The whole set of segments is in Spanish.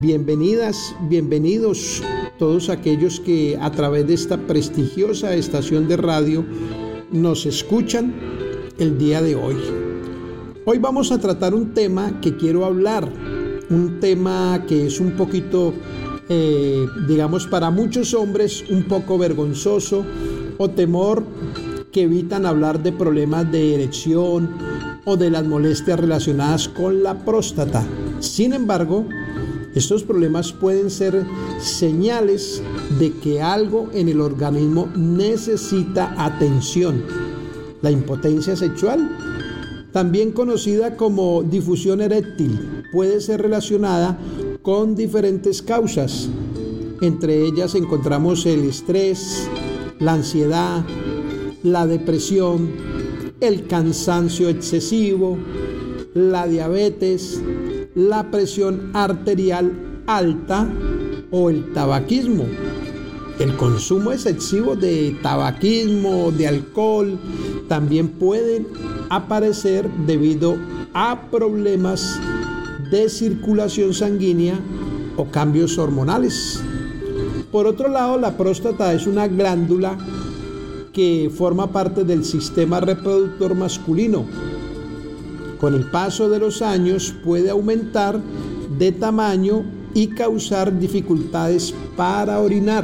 Bienvenidas, bienvenidos todos aquellos que a través de esta prestigiosa estación de radio nos escuchan el día de hoy. Hoy vamos a tratar un tema que quiero hablar, un tema que es un poquito, digamos, para muchos hombres un poco vergonzoso o temor que evitan hablar de problemas de erección o de las molestias relacionadas con la próstata. Sin embargo, estos problemas pueden ser señales de que algo en el organismo necesita atención. La impotencia sexual, también conocida como difusión eréctil, puede ser relacionada con diferentes causas. Entre ellas encontramos el estrés, la ansiedad, la depresión, el cansancio excesivo, la diabetes, la presión arterial alta o el tabaquismo. El consumo excesivo de tabaquismo, de alcohol, también pueden aparecer debido a problemas de circulación sanguínea o cambios hormonales. Por otro lado, la próstata es una glándula que forma parte del sistema reproductor masculino. Con el paso de los años puede aumentar de tamaño y causar dificultades para orinar,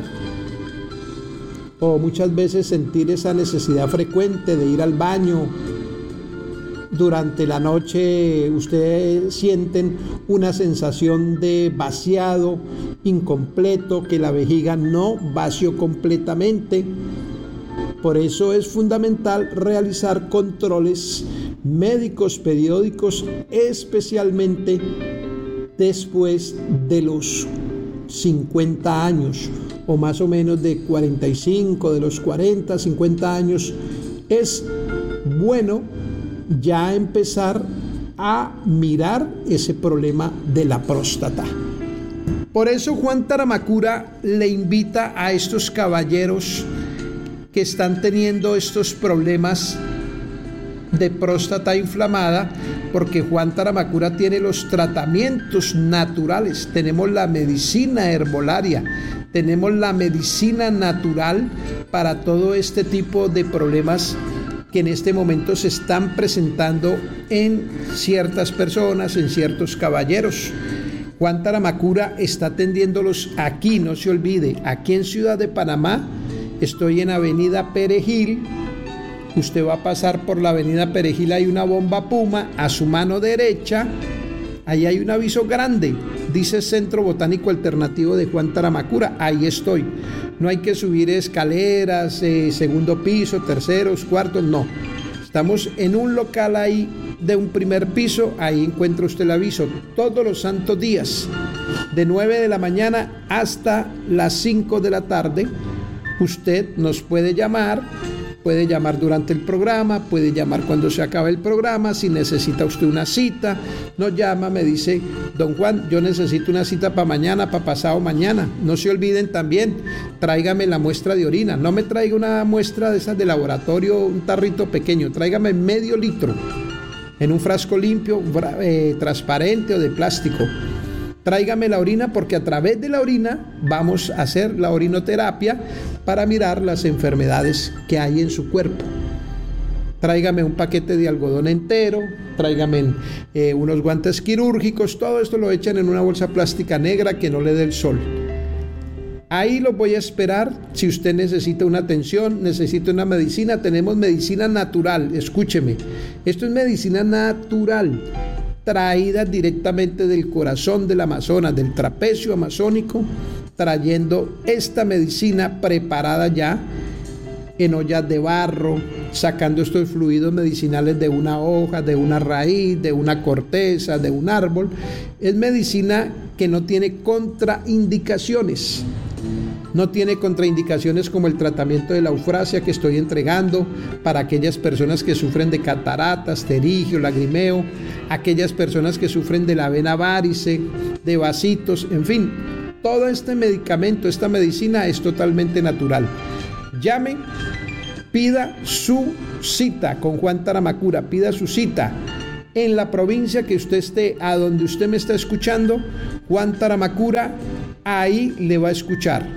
o muchas veces sentir esa necesidad frecuente de ir al baño. Durante la noche ustedes sienten una sensación de vaciado incompleto, que la vejiga no vació completamente. Por eso es fundamental realizar controles médicos periódicos, especialmente después de los 50 años o más o menos de 45, de los 40, 50 años. Es bueno ya empezar a mirar ese problema de la próstata. Por eso Juan Taramacura le invita a estos caballeros que están teniendo estos problemas de próstata inflamada, porque Juan Taramacura tiene los tratamientos naturales. Tenemos la medicina herbolaria, tenemos la medicina natural para todo este tipo de problemas que en este momento se están presentando en ciertas personas, en ciertos caballeros. Juan Taramacura está atendiéndolos aquí, no se olvide, aquí en Ciudad de Panamá. Estoy en Avenida Perejil. Usted va a pasar por la Avenida Perejil, hay una bomba Puma, a su mano derecha, ahí hay un aviso grande, dice Centro Botánico Alternativo de Juan Taramacura, ahí estoy. No hay que subir escaleras, segundo piso, terceros, cuartos, no. Estamos en un local ahí de un primer piso, ahí encuentra usted el aviso, todos los santos días, de 9 de la mañana hasta las 5 de la tarde. Usted nos puede llamar durante el programa, puede llamar cuando se acabe el programa. Si necesita usted una cita, nos llama, me dice: don Juan, yo necesito una cita para mañana, para pasado mañana. No se olviden también, tráigame la muestra de orina. No me traiga una muestra de esas de laboratorio, un tarrito pequeño, tráigame medio litro en un frasco limpio, transparente o de plástico. Tráigame la orina, porque a través de la orina vamos a hacer la orinoterapia para mirar las enfermedades que hay en su cuerpo. Tráigame un paquete de algodón entero, tráigame unos guantes quirúrgicos, todo esto lo echan en una bolsa plástica negra que no le dé el sol. Ahí lo voy a esperar. Si usted necesita una atención, necesita una medicina, tenemos medicina natural, escúcheme, esto es medicina natural, traída directamente del corazón del Amazonas, del trapecio amazónico, trayendo esta medicina preparada ya en ollas de barro, sacando estos fluidos medicinales de una hoja, de una raíz, de una corteza, de un árbol. Es medicina que no tiene contraindicaciones. No tiene contraindicaciones como el tratamiento de la eufrasia que estoy entregando para aquellas personas que sufren de cataratas, pterigio, lagrimeo, aquellas personas que sufren de la vena varice, de vasitos, en fin, todo este medicamento, esta medicina es totalmente natural. Llame, pida su cita con Juan Taramacura, pida su cita en la provincia que usted esté, a donde usted me está escuchando, Juan Taramacura, ahí le va a escuchar.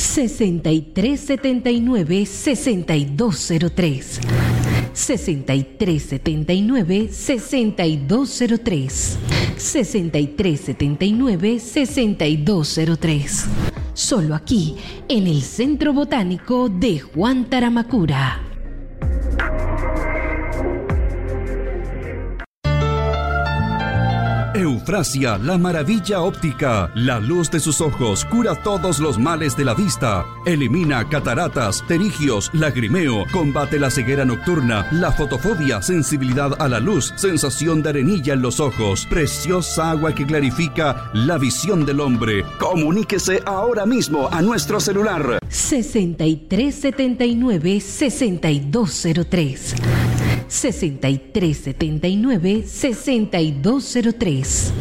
6379-6203. 6379-6203. 6379-6203. Solo aquí, en el Centro Botánico de Juan Taramacura. Eufrasia, la maravilla óptica. La luz de sus ojos cura todos los males de la vista. Elimina cataratas, pterigios, lagrimeo. Combate la ceguera nocturna, la fotofobia, sensibilidad a la luz, sensación de arenilla en los ojos. Preciosa agua que clarifica la visión del hombre. Comuníquese ahora mismo a nuestro celular. 6379-6203. 6379-6203.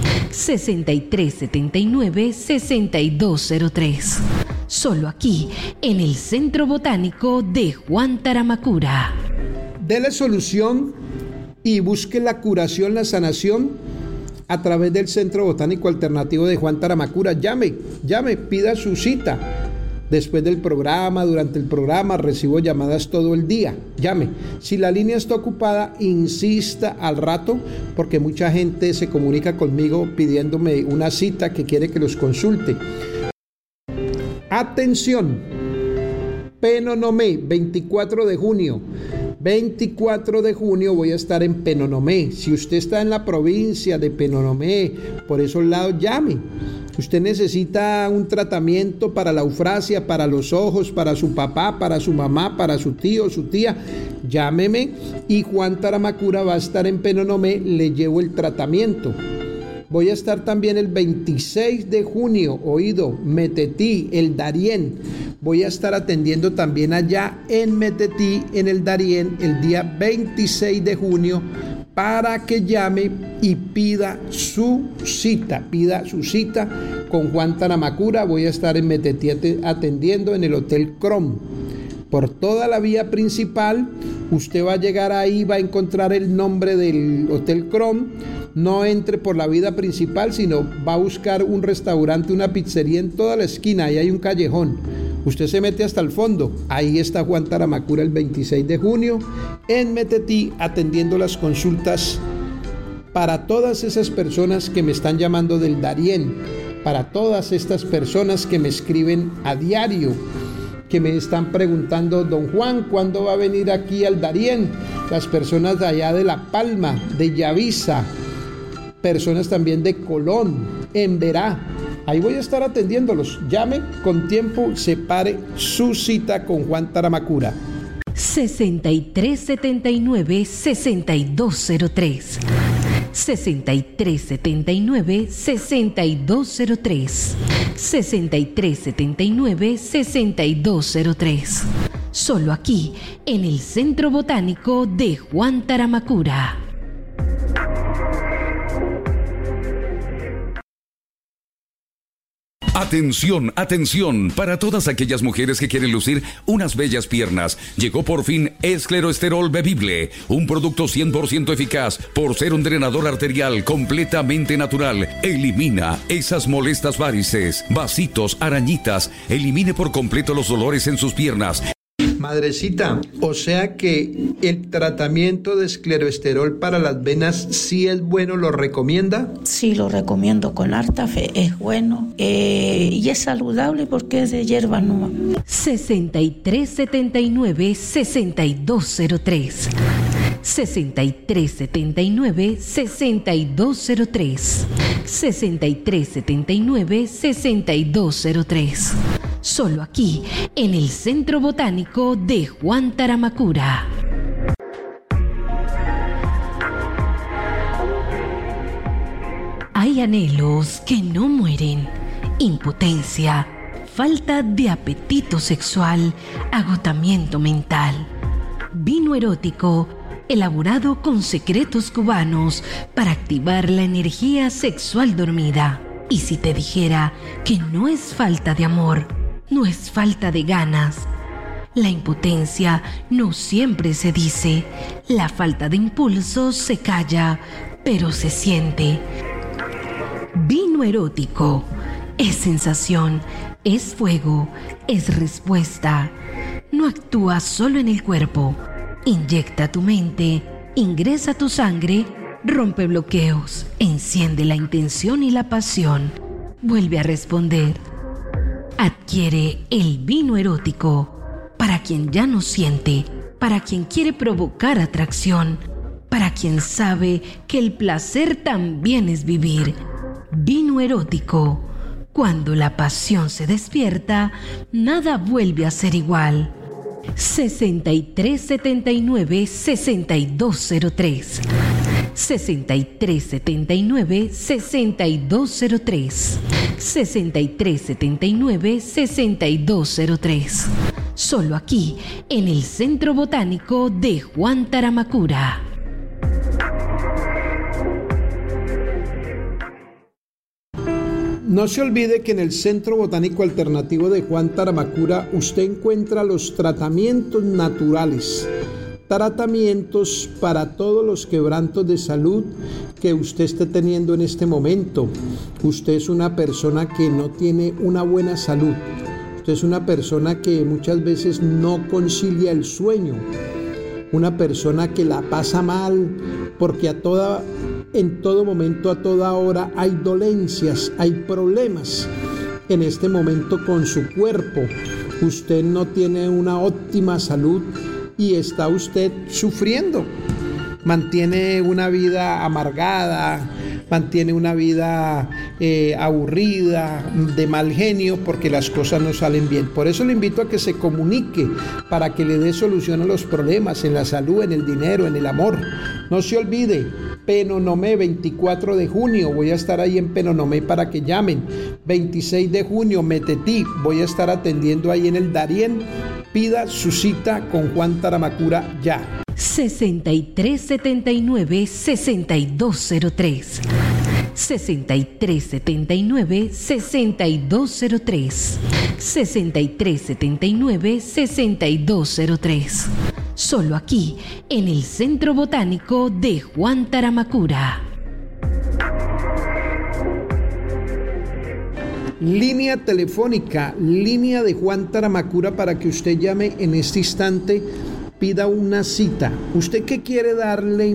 6379-6203. Solo aquí, en el Centro Botánico de Juan Taramacura. Dele solución y busque la curación, la sanación a través del Centro Botánico Alternativo de Juan Taramacura. Llame, pida su cita. Después del programa, durante el programa, recibo llamadas todo el día. Llame. Si la línea está ocupada, insista al rato, porque mucha gente se comunica conmigo pidiéndome una cita que quiere que los consulte. Atención. Penonomé, 24 de junio. 24 de junio voy a estar en Penonomé. Si usted está en la provincia de Penonomé, por esos lados, llame. Usted necesita un tratamiento para la eufrasia, para los ojos, para su papá, para su mamá, para su tío, su tía. Llámeme y Juan Taramacura va a estar en Penonomé, le llevo el tratamiento. Voy a estar también el 26 de junio, oído, Metetí, el Darién. Voy a estar atendiendo también allá en Metetí, en el Darién, el día 26 de junio, para que llame y pida su cita con Juan Taramacura. Voy a estar en Metetí atendiendo en el Hotel Crom. Por toda la vía principal, usted va a llegar ahí, va a encontrar el nombre del Hotel Crom. No entre por la vía principal, sino va a buscar un restaurante, una pizzería en toda la esquina, ahí hay un callejón. Usted se mete hasta el fondo, ahí está Juan Taramacura el 26 de junio en Metetí atendiendo las consultas para todas esas personas que me están llamando del Darién, para todas estas personas que me escriben a diario, que me están preguntando, don Juan, ¿cuándo va a venir aquí al Darién? Las personas de allá de La Palma, de Yavisa, personas también de Colón, en Verá. Ahí voy a estar atendiéndolos. Llame con tiempo, separe su cita con Juan Taramacura. 6379-6203. 6379-6203. 6379-6203. Solo aquí, en el Centro Botánico de Juan Taramacura. Atención, atención, para todas aquellas mujeres que quieren lucir unas bellas piernas. Llegó por fin Escleroesterol Bebible, un producto 100% eficaz por ser un drenador arterial completamente natural. Elimina esas molestas varices, vasitos, arañitas. Elimine por completo los dolores en sus piernas. Madrecita, o sea que el tratamiento de escleroesterol para las venas sí es bueno, ¿lo recomienda? Sí, lo recomiendo con harta fe, es bueno y es saludable porque es de hierba nueva. 6379-6203. 6379-6203. 6379-6203. Solo aquí, en el Centro Botánico de Juan Taramacura. Hay anhelos que no mueren. Impotencia, falta de apetito sexual, agotamiento mental. Vino erótico, elaborado con secretos cubanos para activar la energía sexual dormida. Y si te dijera que no es falta de amor, no es falta de ganas. La impotencia no siempre se dice. La falta de impulso se calla pero se siente. Vino erótico es sensación, es fuego, es respuesta. No actúa solo en el cuerpo. Inyecta tu mente, ingresa tu sangre, rompe bloqueos, enciende la intención y la pasión. Vuelve a responder. Adquiere el vino erótico para quien ya no siente, para quien quiere provocar atracción, para quien sabe que el placer también es vivir. Vino erótico. Cuando la pasión se despierta, nada vuelve a ser igual. 6379-6203 6379-6203 6379-6203. Solo aquí, en el Centro Botánico de Juan Taramacura. No se olvide que en el Centro Botánico Alternativo de Juan Taramacura usted encuentra los tratamientos naturales, tratamientos para todos los quebrantos de salud que usted esté teniendo en este momento. Usted es una persona que no tiene una buena salud. Usted es una persona que muchas veces no concilia el sueño. Una persona que la pasa mal porque en todo momento, a toda hora hay dolencias, hay problemas en este momento con su cuerpo. Usted no tiene una óptima salud y está usted sufriendo. Mantiene una vida amargada, mantiene una vida aburrida, de mal genio, porque las cosas no salen bien. Por eso le invito a que se comunique para que le dé solución a los problemas en la salud, en el dinero, en el amor. No se olvide, Penonomé, 24 de junio, voy a estar ahí en Penonomé para que llamen. 26 de junio, Metetí, voy a estar atendiendo ahí en el Darién. Pida su cita con Juan Taramacura ya. 6379-6203 6379-6203 6379-6203. Solo aquí, en el Centro Botánico de Juan Taramacura. Línea telefónica, línea de Juan Taramacura para que usted llame en este instante, pida una cita. ¿Usted qué quiere darle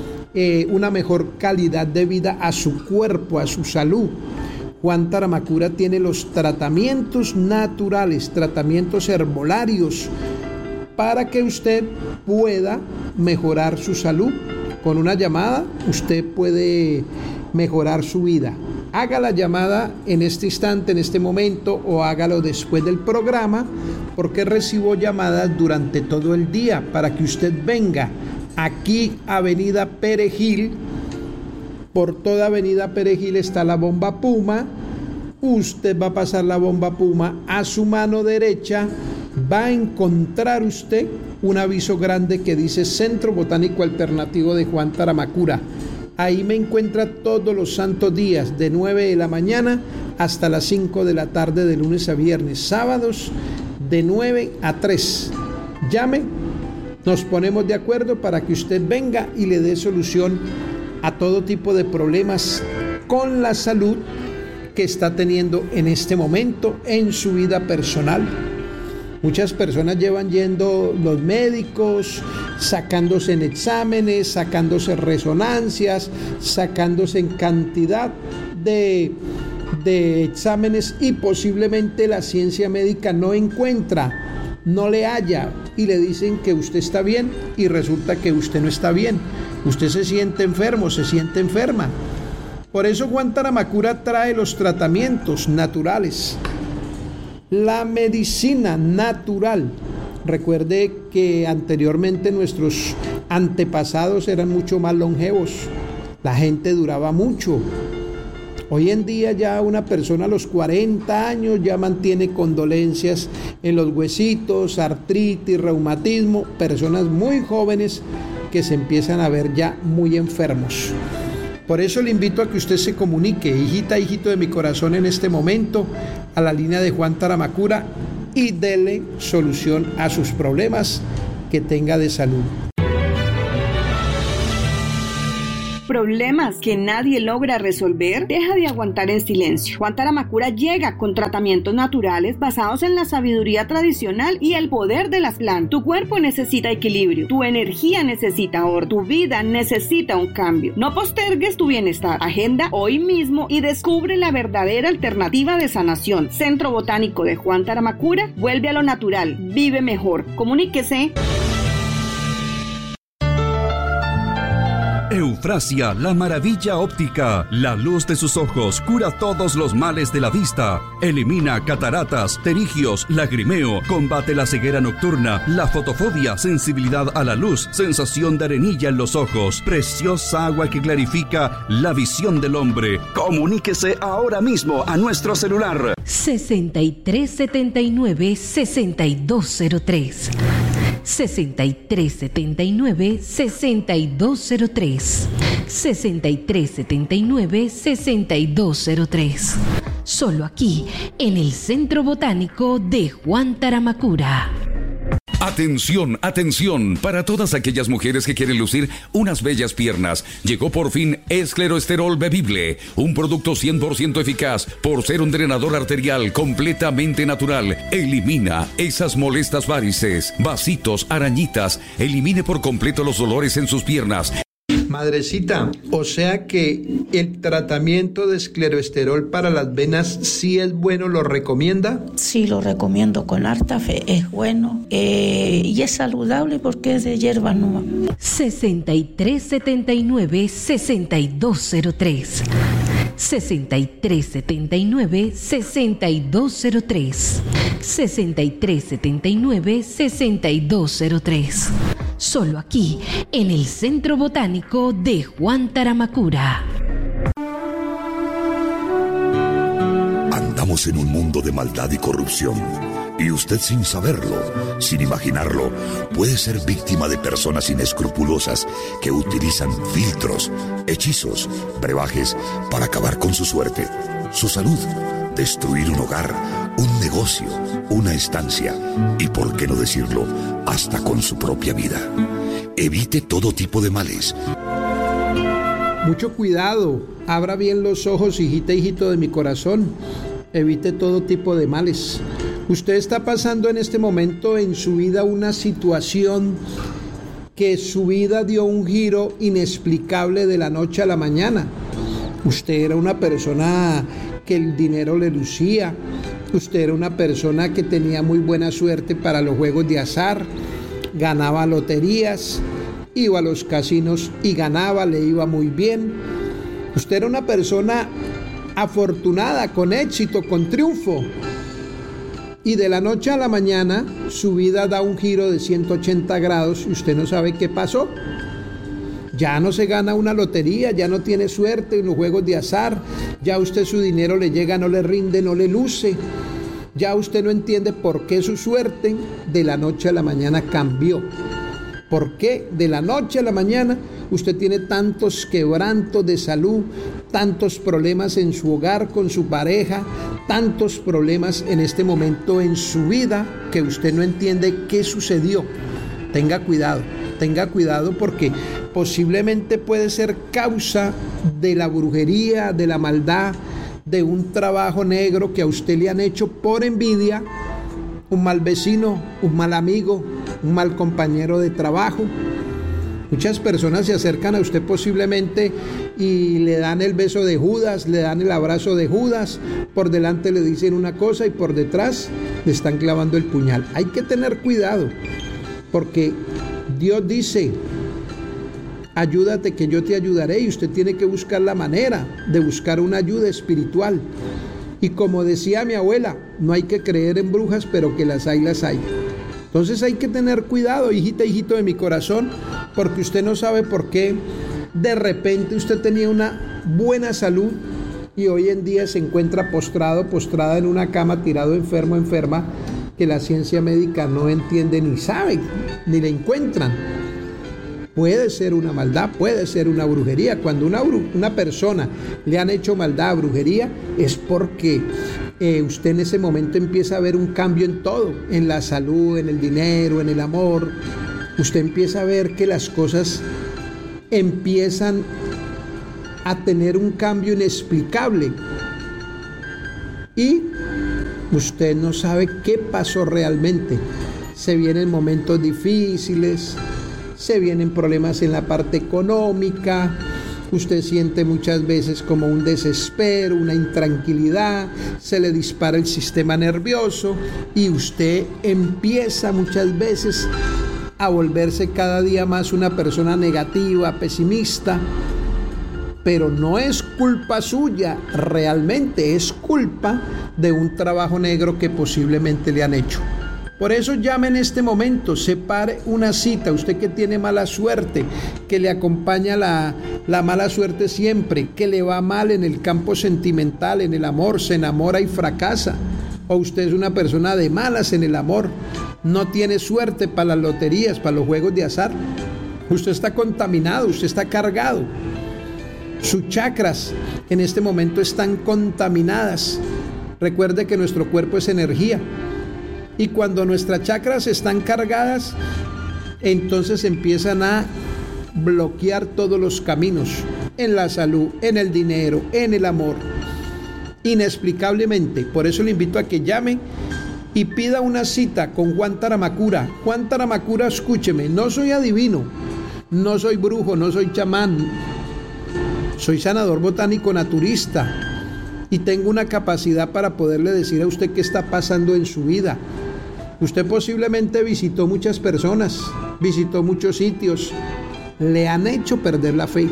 una mejor calidad de vida a su cuerpo, a su salud? Juan Taramacura tiene los tratamientos naturales, tratamientos herbolarios, para que usted pueda mejorar su salud. Con una llamada usted puede mejorar su vida. Haga la llamada en este instante, en este momento, o hágalo después del programa, porque recibo llamadas durante todo el día para que usted venga aquí, Avenida Perejil. Por toda Avenida Perejil está la Bomba Puma. Usted va a pasar la Bomba Puma, a su mano derecha va a encontrar usted un aviso grande que dice Centro Botánico Alternativo de Juan Taramacura. Ahí me encuentra todos los santos días, de 9 de la mañana hasta las 5 de la tarde, de lunes a viernes. Sábados de 9 a 3. Llame, nos ponemos de acuerdo para que usted venga y le dé solución a todo tipo de problemas con la salud que está teniendo en este momento en su vida personal. Muchas personas llevan yendo los médicos, sacándose en exámenes, sacándose resonancias, sacándose en cantidad de exámenes, y posiblemente la ciencia médica no encuentra, no le halla, y le dicen que usted está bien y resulta que usted no está bien. Usted se siente enfermo, se siente enferma. Por eso Juan Taramacura trae los tratamientos naturales, la medicina natural. Recuerde que anteriormente nuestros antepasados eran mucho más longevos, la gente duraba mucho. Hoy en día ya una persona a los 40 años ya mantiene condolencias en los huesitos, artritis, reumatismo, personas muy jóvenes que se empiezan a ver ya muy enfermos. Por eso le invito a que usted se comunique, hijita, hijito de mi corazón, en este momento a la línea de Juan Taramacura y dele solución a sus problemas que tenga de salud. problemas que nadie logra resolver? Deja de aguantar en silencio. Juan Taramakura llega con tratamientos naturales basados en la sabiduría tradicional y el poder de las plantas. Tu cuerpo necesita equilibrio, tu energía necesita orden, tu vida necesita un cambio. No postergues tu bienestar. Agenda hoy mismo y descubre la verdadera alternativa de sanación. Centro Botánico de Juan Taramakura, vuelve a lo natural, vive mejor. Comuníquese. Eufrasia, la maravilla óptica. La luz de sus ojos cura todos los males de la vista. Elimina cataratas, pterigios, lagrimeo. Combate la ceguera nocturna, la fotofobia, sensibilidad a la luz, sensación de arenilla en los ojos. Preciosa agua que clarifica la visión del hombre. Comuníquese ahora mismo a nuestro celular. 6379-6203. 6379-6203. 6379-6203. Solo aquí, en el Centro Botánico de Juan Taramakura. Atención, atención, para todas aquellas mujeres que quieren lucir unas bellas piernas. Llegó por fin Escleroesterol Bebible, un producto 100% eficaz por ser un drenador arterial completamente natural. Elimina esas molestas varices, vasitos, arañitas. Elimine por completo los dolores en sus piernas. Madrecita, o sea que el tratamiento de escleroesterol para las venas sí es bueno, ¿lo recomienda? Sí, lo recomiendo con harta fe, es bueno y es saludable porque es de hierba nueva. 6379-6203. 6379-6203. 6379-6203. Solo aquí, en el Centro Botánico de Juan Taramakura. Andamos en un mundo de maldad y corrupción. Y usted, sin saberlo, sin imaginarlo, puede ser víctima de personas inescrupulosas que utilizan filtros, hechizos, brebajes para acabar con su suerte, su salud, destruir un hogar, un negocio, una estancia y, por qué no decirlo, hasta con su propia vida. Evite todo tipo de males. Mucho cuidado, abra bien los ojos, hijita, hijito de mi corazón. Evite todo tipo de males. Usted está pasando en este momento en su vida una situación que su vida dio un giro inexplicable de la noche a la mañana. Usted era una persona que el dinero le lucía. Usted era una persona que tenía muy buena suerte para los juegos de azar. Ganaba loterías, iba a los casinos y ganaba, le iba muy bien. Usted era una persona afortunada, con éxito, con triunfo. Y de la noche a la mañana su vida da un giro de 180 grados y usted no sabe qué pasó. Ya no se gana una lotería, ya no tiene suerte en los juegos de azar, ya usted su dinero le llega, no le rinde, no le luce. Ya usted no entiende por qué su suerte de la noche a la mañana cambió. ¿Por qué de la noche a la mañana usted tiene tantos quebrantos de salud, tantos problemas en su hogar con su pareja, tantos problemas en este momento en su vida que usted no entiende qué sucedió? Tenga cuidado porque posiblemente puede ser causa de la brujería, de la maldad, de un trabajo negro que a usted le han hecho por envidia, un mal vecino, un mal amigo, un mal compañero de trabajo. Muchas personas se acercan a usted posiblemente y le dan el beso de Judas, le dan el abrazo de Judas, por delante le dicen una cosa y por detrás le están clavando el puñal. Hay que tener cuidado, porque Dios dice: ayúdate que yo te ayudaré, y usted tiene que buscar la manera de buscar una ayuda espiritual. Y como decía mi abuela, no hay que creer en brujas, pero que las hay, las hay. Entonces hay que tener cuidado, hijita, hijito de mi corazón, porque usted no sabe por qué de repente usted tenía una buena salud y hoy en día se encuentra postrado, postrada en una cama, tirado enfermo, enferma, que la ciencia médica no entiende ni sabe, ni le encuentran. Puede ser una maldad, puede ser una brujería. Cuando una persona le han hecho maldad, brujería, es porque usted en ese momento empieza a ver un cambio en todo, en la salud, en el dinero, en el amor. Usted empieza a ver que las cosas empiezan a tener un cambio inexplicable y usted no sabe qué pasó realmente. Se vienen momentos difíciles, se vienen problemas en la parte económica, usted siente muchas veces como un desespero, una intranquilidad, se le dispara el sistema nervioso y usted empieza muchas veces a volverse cada día más una persona negativa, pesimista. Pero no es culpa suya, realmente es culpa de un trabajo negro que posiblemente le han hecho. Por eso llame en este momento, separe una cita, usted que tiene mala suerte, que le acompaña la mala suerte siempre, que le va mal en el campo sentimental, en el amor, se enamora y fracasa, o usted es una persona de malas en el amor, no tiene suerte para las loterías, para los juegos de azar, usted está contaminado, usted está cargado, sus chakras en este momento están contaminadas. Recuerde que nuestro cuerpo es energía. Y cuando nuestras chakras están cargadas, entonces empiezan a bloquear todos los caminos en la salud, en el dinero, en el amor, inexplicablemente. Por eso le invito a que llame y pida una cita con Juan Taramacura. Juan Taramacura, escúcheme, no soy adivino, no soy brujo, no soy chamán, soy sanador botánico naturista y tengo una capacidad para poderle decir a usted qué está pasando en su vida. Usted posiblemente visitó muchas personas, visitó muchos sitios, le han hecho perder la fe,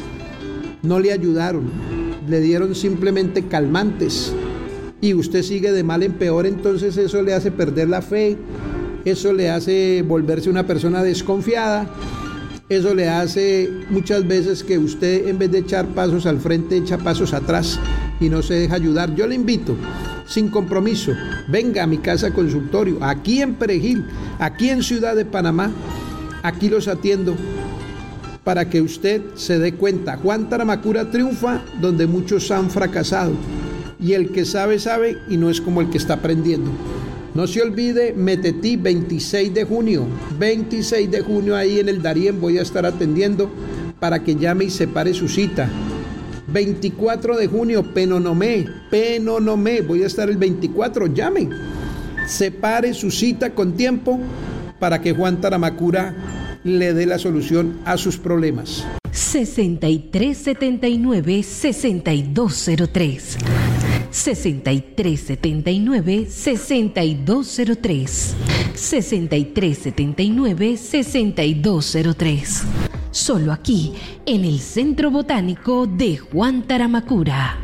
no le ayudaron, le dieron simplemente calmantes y usted sigue de mal en peor, entonces eso le hace perder la fe, eso le hace volverse una persona desconfiada, eso le hace muchas veces que usted en vez de echar pasos al frente echa pasos atrás y no se deja ayudar. Yo le invito, sin compromiso, venga a mi casa consultorio, aquí en Perejil, aquí en Ciudad de Panamá, aquí los atiendo para que usted se dé cuenta. Juan Taramacura triunfa donde muchos han fracasado y el que sabe, sabe y no es como el que está aprendiendo. No se olvide, Metetí, 26 de junio ahí en el Darién voy a estar atendiendo para que llame y separe su cita. 24 de junio, Penonomé, voy a estar el 24, llame, separe su cita con tiempo para que Juan Taramacura le dé la solución a sus problemas. 6379-6203 6379-6203 6379-6203. Solo aquí, en el Centro Botánico de Juan Taramacura.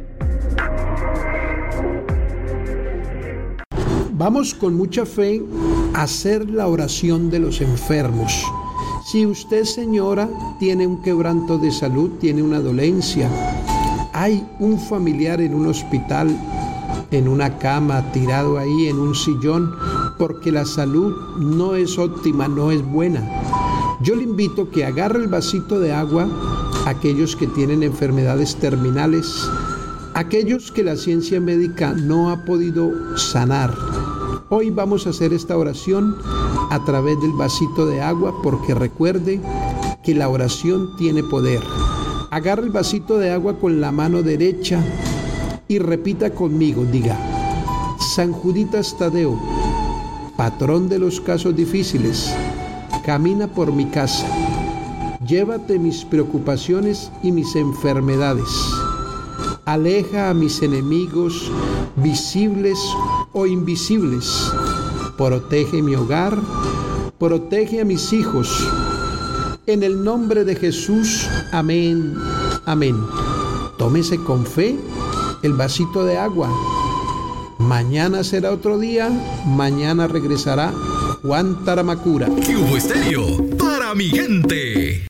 Vamos con mucha fe a hacer la oración de los enfermos. Si usted, señora, tiene un quebranto de salud, tiene una dolencia, hay un familiar en un hospital, en una cama, tirado ahí en un sillón, porque la salud no es óptima, no es buena. Yo le invito a que agarre el vasito de agua, aquellos que tienen enfermedades terminales, aquellos que la ciencia médica no ha podido sanar. Hoy vamos a hacer esta oración a través del vasito de agua, porque recuerde que la oración tiene poder. Agarre el vasito de agua con la mano derecha y repita conmigo, diga: San Juditas Tadeo, patrón de los casos difíciles, camina por mi casa, llévate mis preocupaciones y mis enfermedades, aleja a mis enemigos visibles o invisibles, protege mi hogar, protege a mis hijos, en el nombre de Jesús, amén, amén. Tómese con fe el vasito de agua. Mañana será otro día, mañana regresará Juan Taramacura. Cubo Estéreo, para mi gente.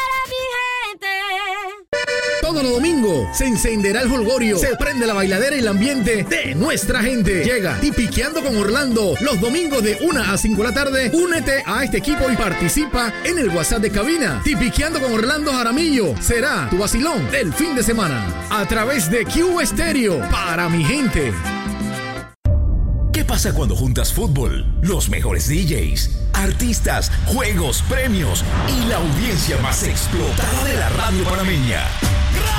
Todos los domingos se encenderá el jolgorio, se prende la bailadera y el ambiente de nuestra gente. Llega Tipiqueando con Orlando los domingos de 1 a 5 de la tarde. Únete a este equipo y participa en el WhatsApp de cabina. Tipiqueando con Orlando Jaramillo será tu vacilón del fin de semana a través de Cubo Estéreo, para mi gente. ¿Qué pasa cuando juntas fútbol, los mejores DJs, artistas, juegos, premios y la audiencia más explotada de la radio panameña?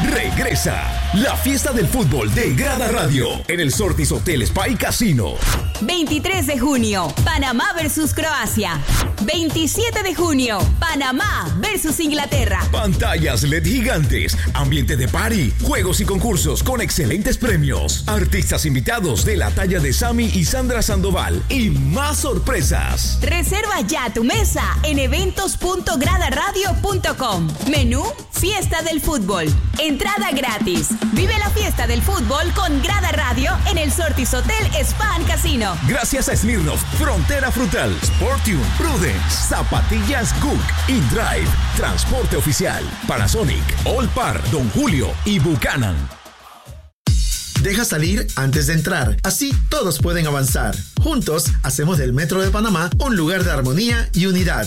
Regresa la fiesta del fútbol de Grada Radio en el Sortis Hotel Spa y Casino. 23 de junio, Panamá versus Croacia. 27 de junio, Panamá versus Inglaterra. Pantallas LED gigantes, ambiente de party, juegos y concursos con excelentes premios, artistas invitados de la talla de Sammy y Sandra Sandoval y más sorpresas. Reserva ya tu mesa en eventos.gradaradio.com. Menú Fiesta del Fútbol. Entrada gratis. Vive la fiesta del fútbol con Grada Radio en el Sortis Hotel Spa and Casino. Gracias a Smirnoff, Frontera Frutal, Sportium, Prudence, Zapatillas Cook, InDrive, Transporte Oficial, Panasonic, Allpar, Don Julio y Buchanan. Deja salir antes de entrar, así todos pueden avanzar. Juntos hacemos del Metro de Panamá un lugar de armonía y unidad.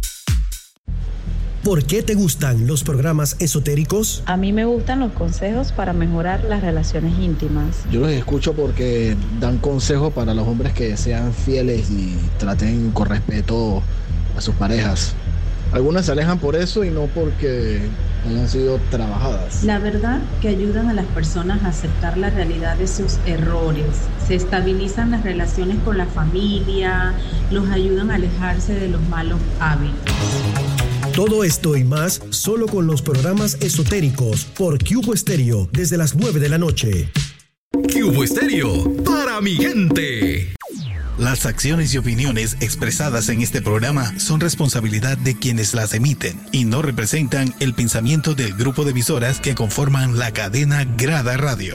¿Por qué te gustan los programas esotéricos? A mí me gustan los consejos para mejorar las relaciones íntimas. Yo los escucho porque dan consejos para los hombres que sean fieles y traten con respeto a sus parejas. Algunas se alejan por eso y no porque hayan sido trabajadas. La verdad que ayudan a las personas a aceptar la realidad de sus errores. Se estabilizan las relaciones con la familia, los ayudan a alejarse de los malos hábitos. Todo esto y más solo con los programas esotéricos por Cubo Estéreo desde las 9 de la noche. Cubo Estéreo, para mi gente. Las acciones y opiniones expresadas en este programa son responsabilidad de quienes las emiten y no representan el pensamiento del grupo de emisoras que conforman la cadena Grada Radio.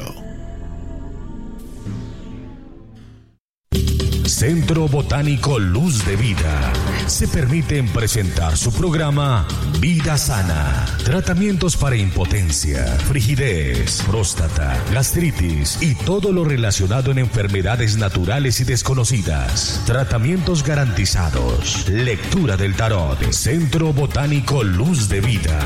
Centro Botánico Luz de Vida. Se permiten presentar su programa Vida Sana. Tratamientos para impotencia, frigidez, próstata, gastritis y todo lo relacionado en enfermedades naturales y desconocidas. Tratamientos garantizados. Lectura del tarot. Centro Botánico Luz de Vida.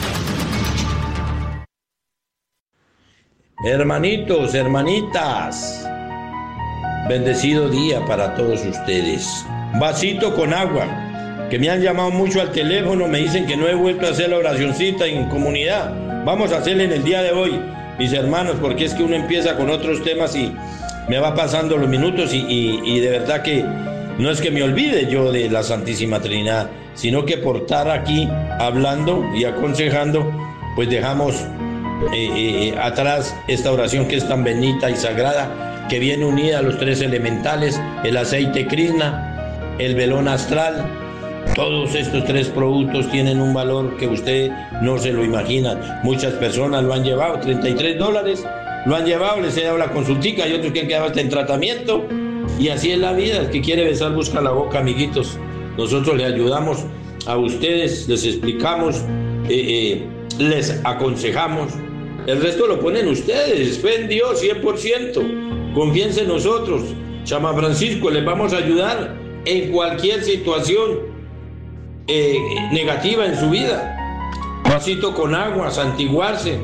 Hermanitos, hermanitas, bendecido día para todos ustedes. Vasito con agua, que me han llamado mucho al teléfono, me dicen que no he vuelto a hacer la oracioncita en comunidad. Vamos a hacerla en el día de hoy, mis hermanos, porque es que uno empieza con otros temas y me va pasando los minutos y de verdad que no es que me olvide yo de la Santísima Trinidad, sino que por estar aquí hablando y aconsejando, pues dejamos atrás esta oración que es tan bendita y sagrada, que viene unida a los tres elementales, el aceite Krishna, el velón astral. Todos estos tres productos tienen un valor que usted no se lo imagina. Muchas personas lo han llevado, $33, lo han llevado, les he dado la consultica, y otros que han quedado hasta en tratamiento. Y así es la vida, el que quiere besar busca la boca, amiguitos. Nosotros le ayudamos a ustedes, les explicamos, les aconsejamos. El resto lo ponen ustedes, fe en Dios 100%. Confíense en nosotros, Chama Francisco, les vamos a ayudar en cualquier situación negativa en su vida. Vasito con agua, santiguarse.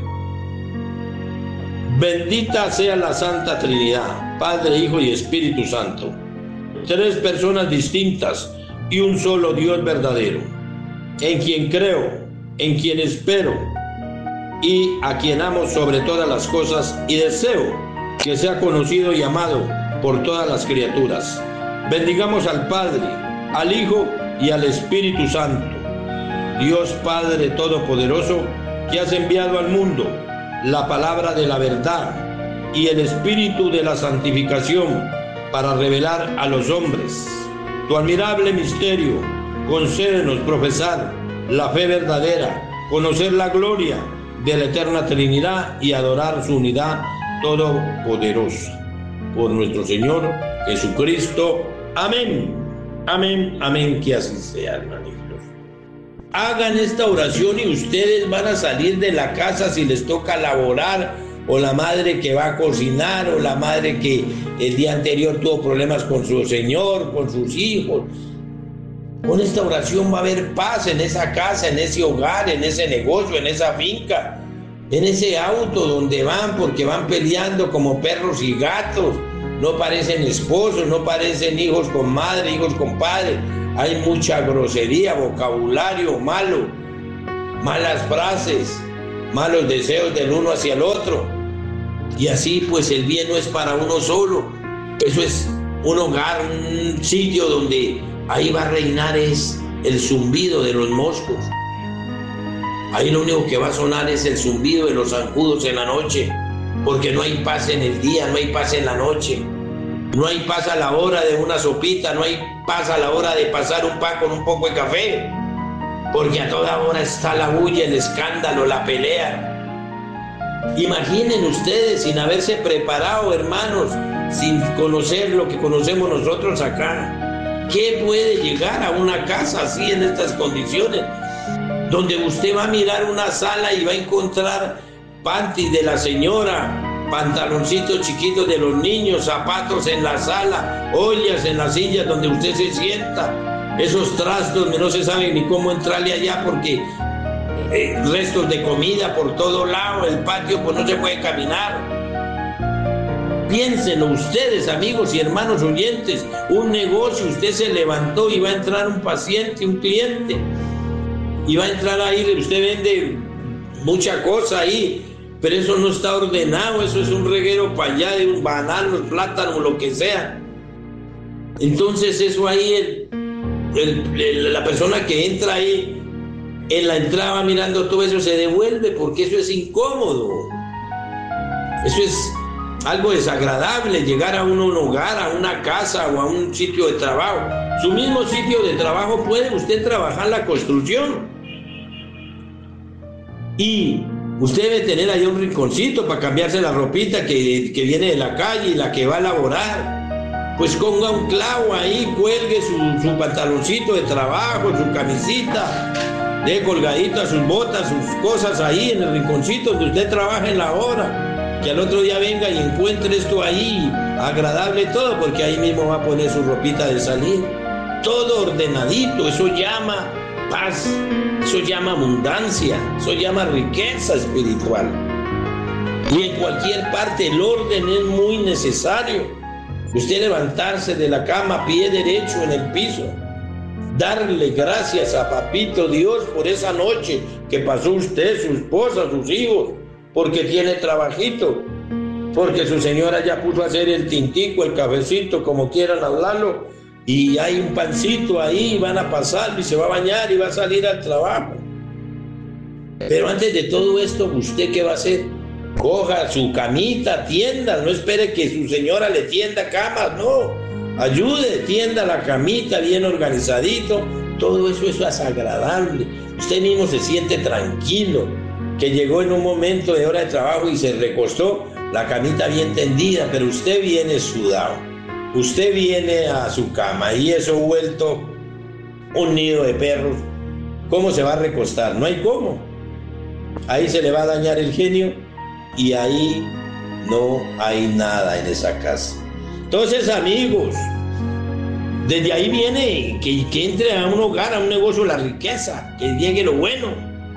Bendita sea la Santa Trinidad, Padre, Hijo y Espíritu Santo. Tres personas distintas y un solo Dios verdadero, en quien creo, en quien espero y a quien amo sobre todas las cosas y deseo que sea conocido y amado por todas las criaturas. Bendigamos al Padre, al Hijo y al Espíritu Santo. Dios Padre Todopoderoso, que has enviado al mundo la palabra de la verdad y el Espíritu de la santificación para revelar a los hombres tu admirable misterio, concédenos profesar la fe verdadera, conocer la gloria de la eterna Trinidad y adorar su unidad todopoderosa. Por nuestro Señor Jesucristo. Amén. Amén, amén, que así sea, hermanitos. Hagan esta oración y ustedes van a salir de la casa si les toca laborar, o la madre que va a cocinar, o la madre que el día anterior tuvo problemas con su señor, con sus hijos. Con esta oración va a haber paz en esa casa, en ese hogar, en ese negocio, en esa finca, en ese auto donde van, porque van peleando como perros y gatos. No parecen esposos, no parecen hijos con madre, hijos con padre. Hay mucha grosería, vocabulario malo, malas frases, malos deseos del uno hacia el otro. Y así pues el bien no es para uno solo. Eso es un hogar, un sitio donde ahí va a reinar es el zumbido de los moscos. Ahí lo único que va a sonar es el zumbido de los zancudos en la noche, porque no hay paz en el día, no hay paz en la noche. No hay paz a la hora de una sopita, no hay paz a la hora de pasar un pan con un poco de café, porque a toda hora está la bulla, el escándalo, la pelea. Imaginen ustedes, sin haberse preparado, hermanos, sin conocer lo que conocemos nosotros acá, ¿qué puede llegar a una casa así en estas condiciones? Donde usted va a mirar una sala y va a encontrar panties de la señora, pantaloncitos chiquitos de los niños, zapatos en la sala, ollas en las sillas donde usted se sienta, esos trastos que no se sabe ni cómo entrarle allá porque restos de comida por todo lado, el patio pues no se puede caminar. Piénsenlo ustedes, amigos y hermanos oyentes, un negocio, usted se levantó y va a entrar un paciente, un cliente, y va a entrar ahí, usted vende mucha cosa ahí, pero eso no está ordenado, eso es un reguero para allá de un banano, plátano, lo que sea. Entonces eso ahí, la persona que entra ahí, en la entrada va mirando todo eso, se devuelve porque eso es incómodo. Eso es algo desagradable, llegar a un hogar, a una casa o a un sitio de trabajo. Su mismo sitio de trabajo puede usted trabajar la construcción. Y usted debe tener ahí un rinconcito para cambiarse la ropita que viene de la calle y la que va a laborar. Pues ponga un clavo ahí, cuelgue su pantaloncito de trabajo, su camisita, deje colgadito sus botas, sus cosas ahí en el rinconcito donde usted trabaja en la hora. Que al otro día venga y encuentre esto ahí, agradable todo, porque ahí mismo va a poner su ropita de salir. Todo ordenadito, eso llama paz, eso llama abundancia, eso llama riqueza espiritual. Y en cualquier parte el orden es muy necesario. Usted levantarse de la cama, pie derecho en el piso, darle gracias a Papito Dios por esa noche que pasó usted, su esposa, sus hijos, porque tiene trabajito, porque su señora ya puso a hacer el tintico, el cafecito, como quieran hablarlo, y hay un pancito ahí, van a pasar y se va a bañar y va a salir al trabajo. Pero antes de todo esto, ¿usted qué va a hacer? Coja su camita, tienda, no espere que su señora le tienda camas, no. Ayude, tienda la camita bien organizadito. Todo eso es agradable. Usted mismo se siente tranquilo, que llegó en un momento de hora de trabajo y se recostó, la camita bien tendida, pero usted viene sudado. Usted viene a su cama y eso vuelto un nido de perros. ¿Cómo se va a recostar? No hay cómo. Ahí se le va a dañar el genio y ahí no hay nada en esa casa. Entonces, amigos, desde ahí viene que entre a un hogar, a un negocio, la riqueza, que llegue lo bueno.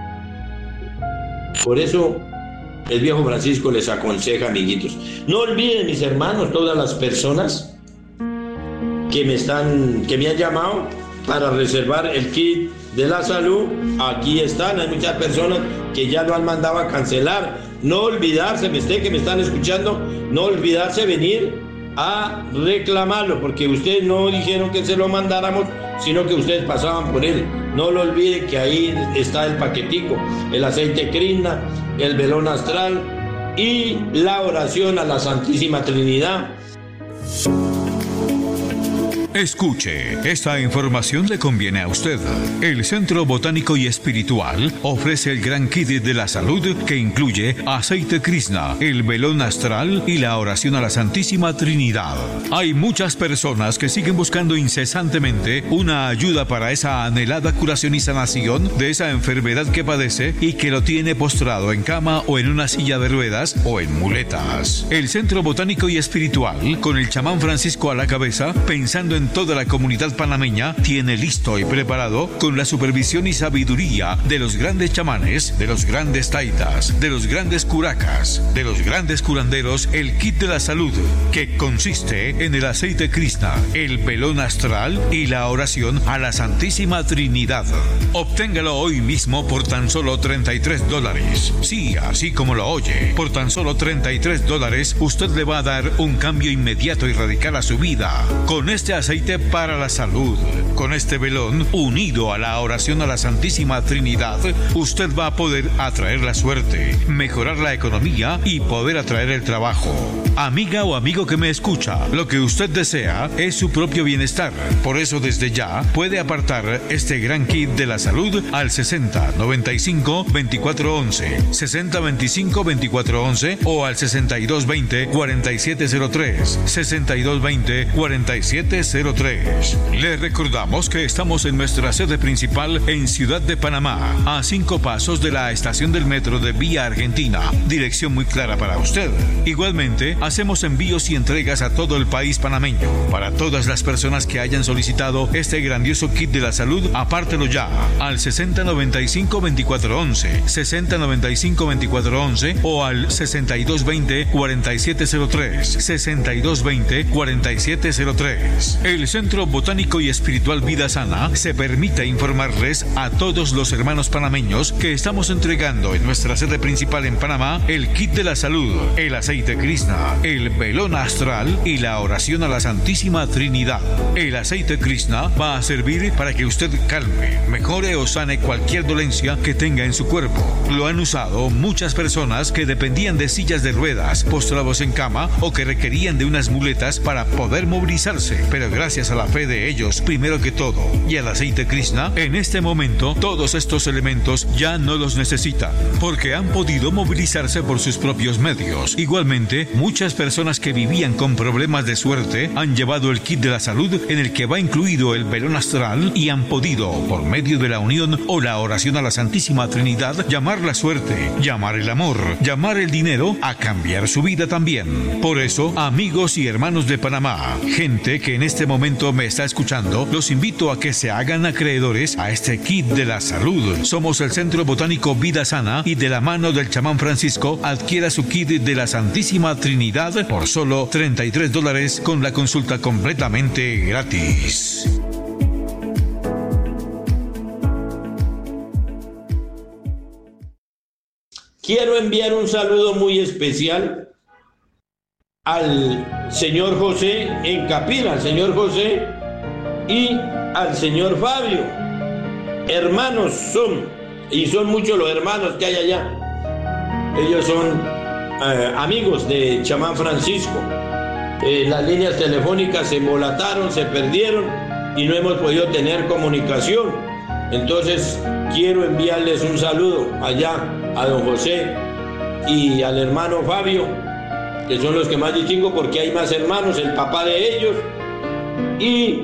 Por eso el viejo Francisco les aconseja, amiguitos, no olviden, mis hermanos, todas las personas que me han llamado para reservar el kit de la salud. Aquí están, hay muchas personas que ya lo han mandado a cancelar. No olvidarse, que me están escuchando, no olvidarse venir a reclamarlo, porque ustedes no dijeron que se lo mandáramos, sino que ustedes pasaban por él. No lo olviden que ahí está el paquetico, el aceite Krishna, el velón astral y la oración a la Santísima Trinidad. Escuche, esta información le conviene a usted. El Centro Botánico y Espiritual ofrece el gran kit de la salud que incluye aceite Krishna, el velón astral y la oración a la Santísima Trinidad. Hay muchas personas que siguen buscando incesantemente una ayuda para esa anhelada curación y sanación de esa enfermedad que padece y que lo tiene postrado en cama o en una silla de ruedas o en muletas. El Centro Botánico y Espiritual, con el chamán Francisco a la cabeza, pensando en en toda la comunidad panameña, tiene listo y preparado, con la supervisión y sabiduría de los grandes chamanes, de los grandes taitas, de los grandes curacas, de los grandes curanderos, el kit de la salud, que consiste en el aceite Krishna, el velón astral y la oración a la Santísima Trinidad. Obténgalo hoy mismo por tan solo $33. Sí, así como lo oye, por tan solo $33 usted le va a dar un cambio inmediato y radical a su vida. Con este aceite para la salud, con este velón unido a la oración a la Santísima Trinidad, usted va a poder atraer la suerte, mejorar la economía y poder atraer el trabajo. Amiga o amigo que me escucha, lo que usted desea es su propio bienestar. Por eso desde ya puede apartar este gran kit de la salud al 60 95 24 11, 60 25 24 11 o al 62 20 4703, 62 20 4703. Le recordamos que estamos en nuestra sede principal en Ciudad de Panamá, a 5 pasos de la estación del metro de Vía Argentina. Dirección muy clara para usted. Igualmente, hacemos envíos y entregas a todo el país panameño. Para todas las personas que hayan solicitado este grandioso kit de la salud, apártelo ya al 60 95 24 11, 60 95 24 11 o al 62 20 4703, 62 20 4703. El Centro Botánico y Espiritual Vida Sana se permite informarles a todos los hermanos panameños que estamos entregando en nuestra sede principal en Panamá el kit de la salud, el aceite Krishna, el velón astral y la oración a la Santísima Trinidad. El aceite Krishna va a servir para que usted calme, mejore o sane cualquier dolencia que tenga en su cuerpo. Lo han usado muchas personas que dependían de sillas de ruedas, postrados en cama o que requerían de unas muletas para poder movilizarse, pero gracias a la fe de ellos, primero que todo, y al aceite Krishna, en este momento todos estos elementos ya no los necesitan, porque han podido movilizarse por sus propios medios. Igualmente, muchas personas que vivían con problemas de suerte han llevado el kit de la salud en el que va incluido el velón astral y han podido, por medio de la unión o la oración a la Santísima Trinidad, llamar la suerte, llamar el amor, llamar el dinero, a cambiar su vida también. Por eso, amigos y hermanos de Panamá, gente que en este momento me está escuchando, los invito a que se hagan acreedores a este kit de la salud. Somos el Centro Botánico Vida Sana y de la mano del chamán Francisco adquiera su kit de la Santísima Trinidad por solo $33 con la consulta completamente gratis. Quiero enviar un saludo muy especial al señor José en Capira, al señor José y al señor Fabio. Hermanos son, y son muchos los hermanos que hay allá. Ellos son amigos de chamán Francisco. Las líneas telefónicas se embolataron, se perdieron y no hemos podido tener comunicación. Entonces quiero enviarles un saludo allá a don José y al hermano Fabio, que son los que más distingo porque hay más hermanos, el papá de ellos. Y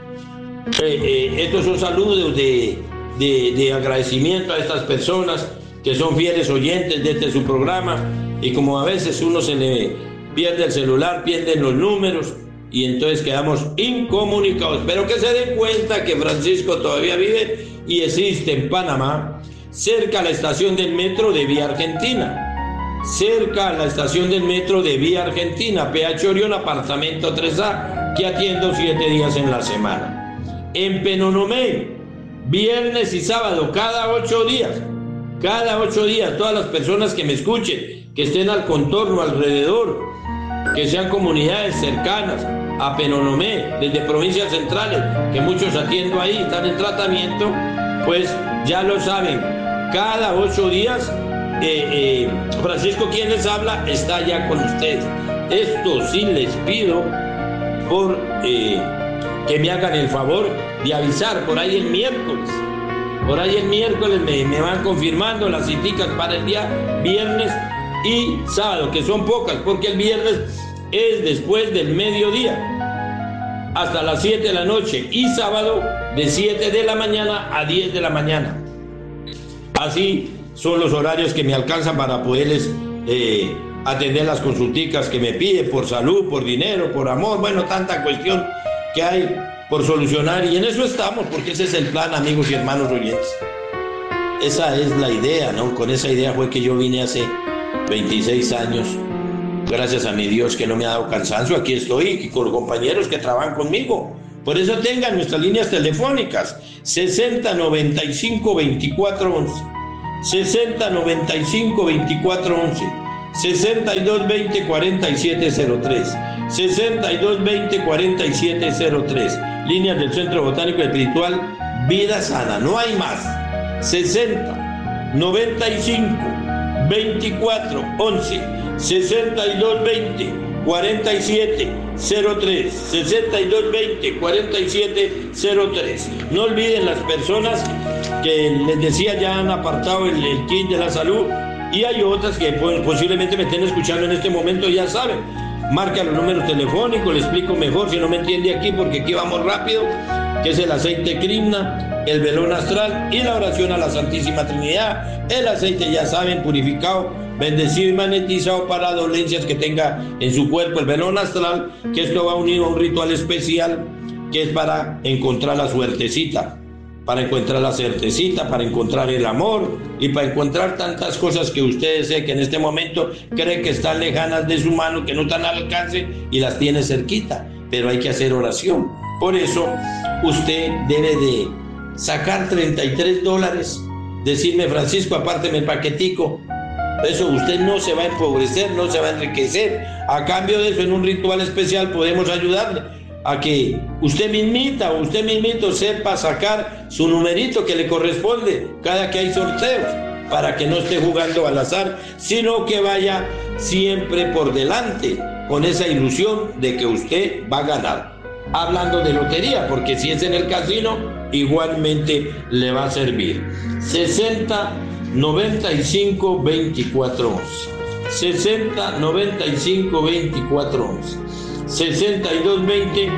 estos son saludos de agradecimiento a estas personas que son fieles oyentes de este su programa. Y como a veces uno se le pierde el celular, pierden los números y entonces quedamos incomunicados. Pero que se den cuenta que Francisco todavía vive y existe en Panamá, cerca a la estación del metro de Vía Argentina. Cerca a la estación del metro de Vía Argentina, PH Orión, apartamento 3A, que atiendo 7 días en la semana. En Penonomé, viernes y sábado, cada 8 días. Cada 8 días, todas las personas que me escuchen, que estén al contorno, alrededor, que sean comunidades cercanas a Penonomé, desde provincias centrales, que muchos atiendo ahí, están en tratamiento, pues ya lo saben, cada 8 días, Francisco, quien les habla, está allá con ustedes. Esto sí les pido por que me hagan el favor de avisar por ahí el miércoles. Por ahí el miércoles me van confirmando las citas para el día viernes y sábado, que son pocas, porque el viernes es después del mediodía hasta las 7 de la noche y sábado de 7 de la mañana a 10 de la mañana. Así son los horarios que me alcanzan para poderles atender las consulticas que me piden por salud, por dinero, por amor, bueno, tanta cuestión que hay por solucionar, y en eso estamos, porque ese es el plan, amigos y hermanos oyentes. Esa es la idea, ¿no? Con esa idea fue que yo vine hace 26 años. Gracias a mi Dios que no me ha dado cansancio, aquí estoy, y con los compañeros que trabajan conmigo. Por eso tengan nuestras líneas telefónicas, 6095-2411, 6095-2411, 6220-4703, 6220-4703, líneas del Centro Botánico Espiritual Vida Sana, no hay más. 60 95 24 11 62 20 47 03 62 20 47 03. No olviden las personas que les decía ya han apartado el kit de la salud, y hay otras que posiblemente me estén escuchando en este momento, ya saben. Marca los números telefónicos, le explico mejor si no me entiende aquí, porque aquí vamos rápido, que es el aceite Krishna, el velón astral y la oración a la Santísima Trinidad. El aceite, ya saben, purificado, bendecido y magnetizado para dolencias que tenga en su cuerpo. El velón astral, que esto va unido a un ritual especial, que es para encontrar la suertecita, para encontrar la certecita, para encontrar el amor y para encontrar tantas cosas que usted desea, que en este momento cree que están lejanas de su mano, que no están al alcance, y las tiene cerquita, pero hay que hacer oración. Por eso usted debe de sacar $33, decirme: Francisco, apárteme el paquetico. Eso usted no se va a empobrecer, no se va a enriquecer. A cambio de eso, en un ritual especial podemos ayudarle a que usted mismito sepa sacar su numerito que le corresponde cada que hay sorteos, para que no esté jugando al azar, sino que vaya siempre por delante con esa ilusión de que usted va a ganar. Hablando de lotería, porque si es en el casino, igualmente le va a servir. 60 95 24 11, 60 95 24 11, 62 20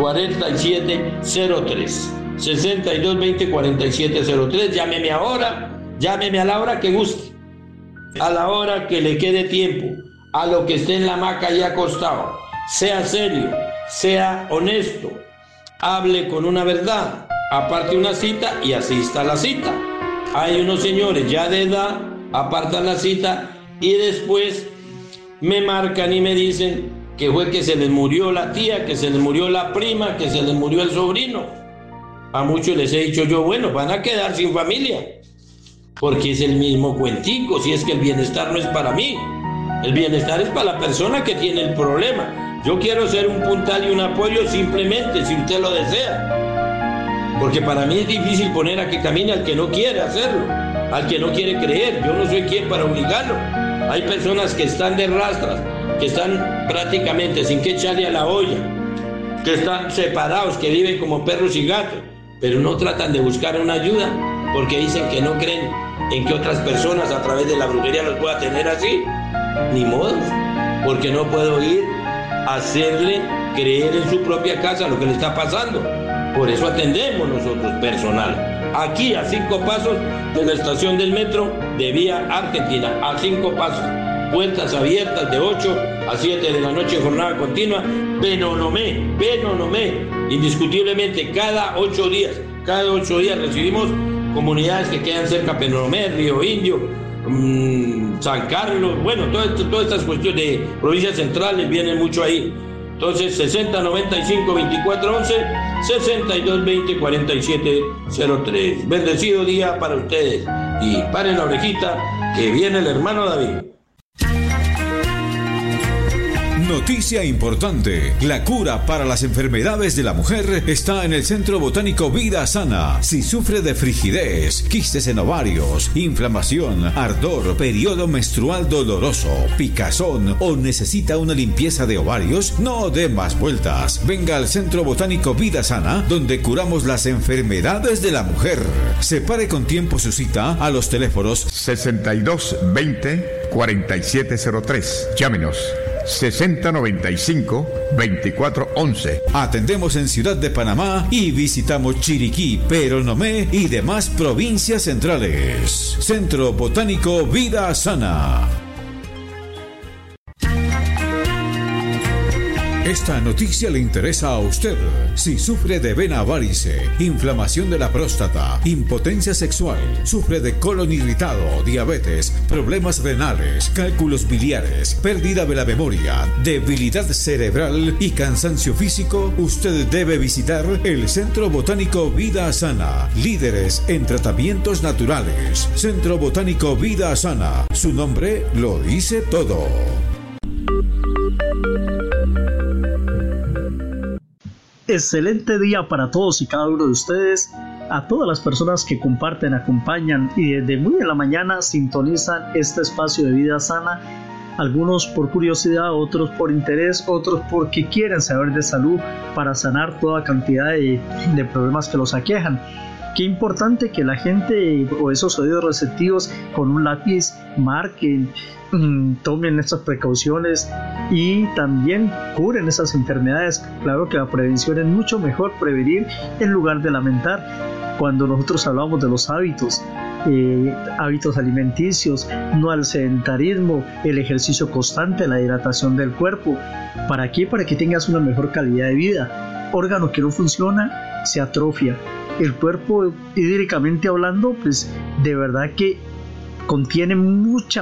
47 03, 62 20 47 03. Llámeme ahora, llámeme a la hora que guste, a la hora que le quede tiempo, a lo que esté en la hamaca y acostado. Sea serio, sea honesto, hable con una verdad, aparte una cita y asista a la cita. Hay unos señores ya de edad, apartan la cita y después me marcan y me dicen que fue que se les murió la tía, que se les murió la prima, que se les murió el sobrino. A muchos les he dicho yo: bueno, van a quedar sin familia, porque es el mismo cuentico. Si es que el bienestar no es para mí, el bienestar es para la persona que tiene el problema. Yo quiero ser un puntal y un apoyo simplemente, si usted lo desea, porque para mí es difícil poner a que camine al que no quiere hacerlo, al que no quiere creer. Yo no soy quien para obligarlo. Hay personas que están de rastras, que están prácticamente sin que echarle a la olla, que están separados, que viven como perros y gatos, pero no tratan de buscar una ayuda, porque dicen que no creen en que otras personas a través de la brujería los pueda tener así. Ni modo, porque no puedo ir a hacerle creer en su propia casa lo que le está pasando. Por eso atendemos nosotros personal, aquí a 5 pasos de la estación del metro de Vía Argentina, a 5 pasos, puertas abiertas de 8 a 7 de la noche, jornada continua. Penonomé, indiscutiblemente cada 8 días recibimos comunidades que quedan cerca: Penonomé, Río Indio, San Carlos, bueno, todas estas cuestiones de provincias centrales vienen mucho ahí. Entonces, 60 95 24 11, 62 20 47 03. Bendecido día para ustedes, y paren la orejita que viene el hermano David. Noticia importante: la cura para las enfermedades de la mujer está en el Centro Botánico Vida Sana. Si sufre de frigidez, quistes en ovarios, inflamación, ardor, periodo menstrual doloroso, picazón o necesita una limpieza de ovarios, no dé más vueltas. Venga al Centro Botánico Vida Sana, donde curamos las enfermedades de la mujer. Separe con tiempo su cita a los teléfonos 62 20 47 03. Llámenos 6095-2411. Atendemos en Ciudad de Panamá y visitamos Chiriquí, Penonomé y demás provincias centrales. Centro Botánico Vida Sana. Esta noticia le interesa a usted. Si sufre de vena varice, inflamación de la próstata, impotencia sexual, sufre de colon irritado, diabetes, problemas renales, cálculos biliares, pérdida de la memoria, debilidad cerebral y cansancio físico, usted debe visitar el Centro Botánico Vida Sana, líderes en tratamientos naturales. Centro Botánico Vida Sana, su nombre lo dice todo. Excelente día para todos y cada uno de ustedes, a todas las personas que comparten, acompañan y desde muy en la mañana sintonizan este espacio de Vida Sana, algunos por curiosidad, otros por interés, otros porque quieren saber de salud para sanar toda cantidad de problemas que los aquejan. Qué importante que la gente o esos oídos receptivos con un lápiz marquen, tomen estas precauciones y también curen esas enfermedades. Claro que la prevención es mucho mejor prevenir en lugar de lamentar. Cuando nosotros hablamos de los hábitos alimenticios, no al sedentarismo, el ejercicio constante, la hidratación del cuerpo. ¿Para qué? Para que tengas una mejor calidad de vida. Órgano que no funciona se atrofia. El cuerpo, hídricamente hablando, pues de verdad que contiene mucha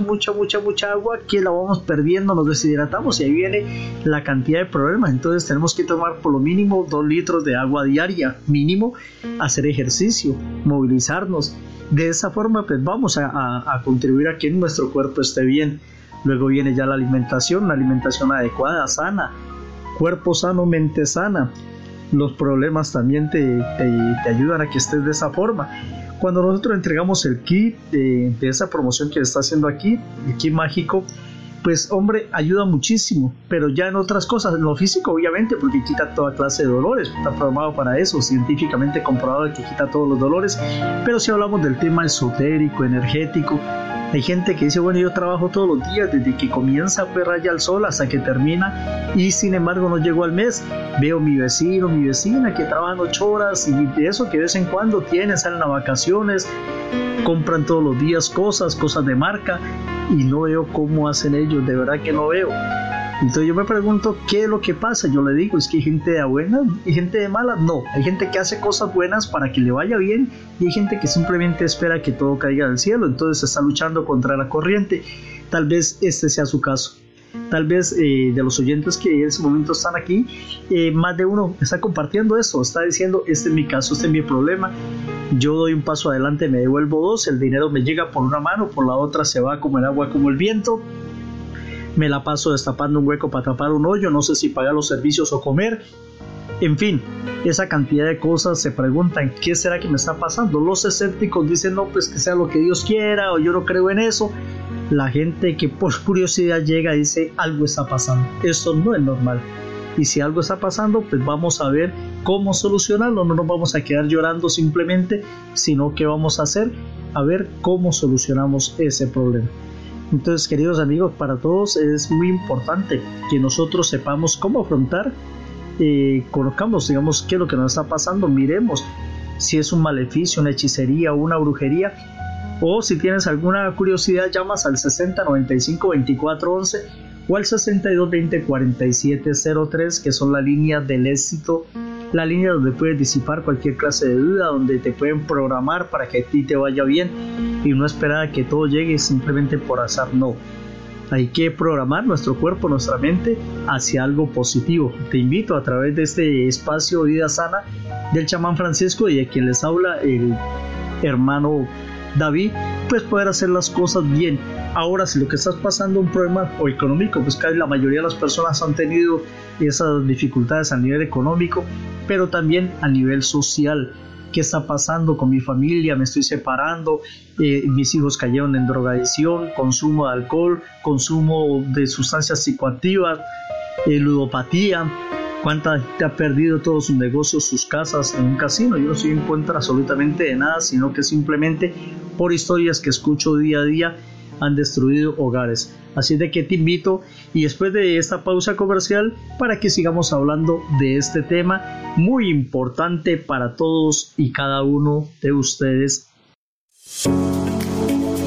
agua que la vamos perdiendo, nos deshidratamos y ahí viene la cantidad de problemas. Entonces tenemos que tomar por lo mínimo 2 litros de agua diaria, mínimo, hacer ejercicio, movilizarnos. De esa forma pues vamos a contribuir a que nuestro cuerpo esté bien. Luego viene ya la alimentación, una alimentación adecuada, sana, cuerpo sano, mente sana. Los problemas también te ayudan a que estés de esa forma. Cuando nosotros entregamos el kit de esa promoción que está haciendo aquí, el kit mágico, pues hombre, ayuda muchísimo, pero ya en otras cosas, en lo físico obviamente, porque quita toda clase de dolores, está programado para eso, científicamente comprobado que quita todos los dolores. Pero si hablamos del tema esotérico, energético, hay gente que dice, bueno, yo trabajo todos los días, desde que comienza pues raya el sol hasta que termina, y sin embargo no llego al mes. Veo mi vecino, mi vecina que trabajan 8 horas y de eso que de vez en cuando tienen, salen a vacaciones, compran todos los días cosas de marca, y no veo cómo hacen ellos, de verdad que no veo. Entonces yo me pregunto, ¿qué es lo que pasa? Yo le digo, ¿es que hay gente de buena y gente de mala? No, hay gente que hace cosas buenas para que le vaya bien y hay gente que simplemente espera que todo caiga del cielo, entonces está luchando contra la corriente. Tal vez este sea su caso. Tal vez de los oyentes que en ese momento están aquí, más de uno está compartiendo esto, está diciendo, este es mi caso, este es mi problema, yo doy un paso adelante, me devuelvo 2, el dinero me llega por una mano, por la otra se va como el agua, como el viento, me la paso destapando un hueco para tapar un hoyo, no sé si pagar los servicios o comer. En fin, esa cantidad de cosas se preguntan, ¿qué será que me está pasando? Los escépticos dicen, no, pues que sea lo que Dios quiera, o yo no creo en eso. La gente que por curiosidad llega y dice, algo está pasando, esto no es normal. Y si algo está pasando, pues vamos a ver cómo solucionarlo, no nos vamos a quedar llorando simplemente, sino que vamos a hacer, a ver cómo solucionamos ese problema. Entonces, queridos amigos, para todos es muy importante que nosotros sepamos cómo afrontar, conozcamos, digamos, qué es lo que nos está pasando, miremos si es un maleficio, una hechicería o una brujería, o si tienes alguna curiosidad, llamas al 60 95 24 11 o al 62 20 47 03, que son la línea del éxito, la línea donde puedes disipar cualquier clase de duda, donde te pueden programar para que a ti te vaya bien y no esperar a que todo llegue simplemente por azar. No, hay que programar nuestro cuerpo, nuestra mente hacia algo positivo. Te invito a través de este espacio Vida Sana del chamán Francisco y de quien les habla el hermano David, pues poder hacer las cosas bien. Ahora, si lo que estás pasando un problema o económico, pues casi la mayoría de las personas han tenido esas dificultades a nivel económico, pero también a nivel social. ¿Qué está pasando con mi familia? Me estoy separando, mis hijos cayeron en drogadicción, consumo de alcohol, consumo de sustancias psicoactivas, ludopatía. ¿Cuánta gente ha perdido todos sus negocios, sus casas en un casino? Yo no estoy en contra absolutamente de nada, sino que simplemente por historias que escucho día a día han destruido hogares. Así de que te invito, y después de esta pausa comercial, para que sigamos hablando de este tema muy importante para todos y cada uno de ustedes.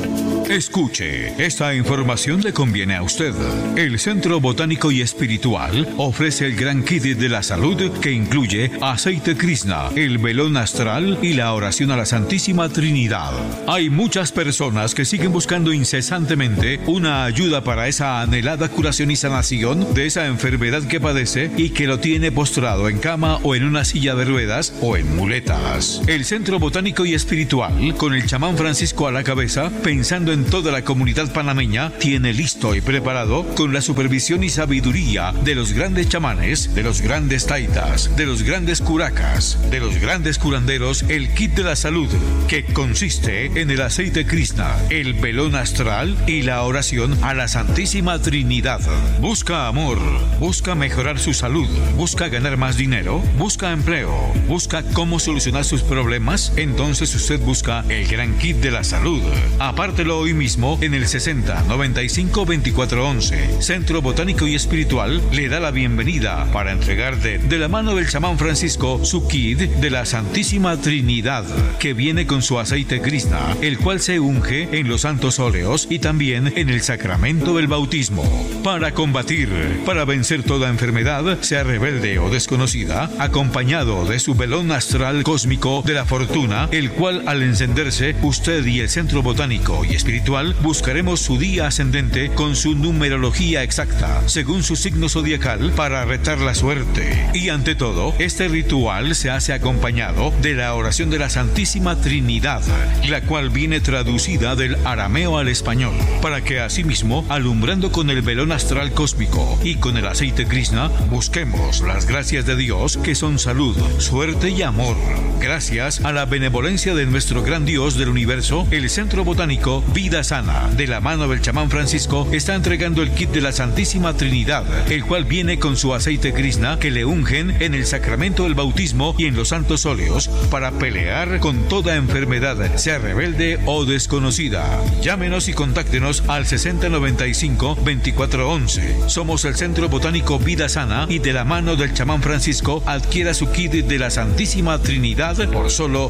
Escuche, esta información le conviene a usted. El Centro Botánico y Espiritual ofrece el gran kit de la salud que incluye aceite Krishna, el velón astral y la oración a la Santísima Trinidad. Hay muchas personas que siguen buscando incesantemente una ayuda para esa anhelada curación y sanación de esa enfermedad que padece y que lo tiene postrado en cama o en una silla de ruedas o en muletas. El Centro Botánico y Espiritual, con el chamán Francisco a la cabeza, pensando en toda la comunidad panameña, tiene listo y preparado, con la supervisión y sabiduría de los grandes chamanes, de los grandes taitas, de los grandes curacas, de los grandes curanderos, el kit de la salud, que consiste en el aceite Krishna, el velón astral y la oración a la Santísima Trinidad. Busca amor, busca mejorar su salud, busca ganar más dinero, busca empleo, busca cómo solucionar sus problemas. Entonces usted busca el gran kit de la salud. Apártelo hoy mismo en el 60 95 24 11. Centro Botánico y Espiritual le da la bienvenida para entregar de la mano del chamán Francisco su kit de la Santísima Trinidad, que viene con su aceite Krishna, el cual se unge en los santos óleos y también en el sacramento del bautismo. Para combatir, para vencer toda enfermedad, sea rebelde o desconocida, acompañado de su velón astral cósmico de la fortuna, el cual al encenderse, usted y el Centro Botánico y Espiritual buscaremos su día ascendente con su numerología exacta, según su signo zodiacal, para retar la suerte. Y ante todo, este ritual se hace acompañado de la oración de la Santísima Trinidad, la cual viene traducida del arameo al español, para que asimismo, alumbrando con el velón astral cósmico y con el aceite Krishna, busquemos las gracias de Dios, que son salud, suerte y amor. Gracias a la benevolencia de nuestro gran Dios del universo, el Centro Botánico Vida Sana, de la mano del chamán Francisco, está entregando el kit de la Santísima Trinidad, el cual viene con su aceite Krishna, que le ungen en el sacramento del bautismo y en los santos óleos, para pelear con toda enfermedad, sea rebelde o desconocida. Llámenos y contáctenos al 60 95 24 11. Somos el Centro Botánico Vida Sana, y de la mano del chamán Francisco adquiera su kit de la Santísima Trinidad por solo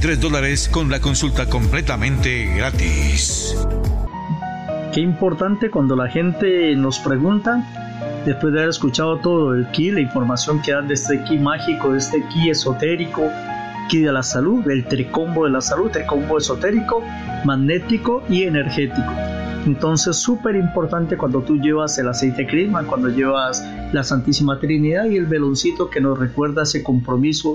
$33 con la consulta completamente gratis. Qué importante cuando la gente nos pregunta, después de haber escuchado todo el ki, la información que dan de este ki mágico, de este ki esotérico, ki de la salud, el tricombo de la salud, tricombo esotérico, magnético y energético. Entonces, súper importante cuando tú llevas el aceite Krishna, cuando llevas la Santísima Trinidad y el veloncito que nos recuerda ese compromiso,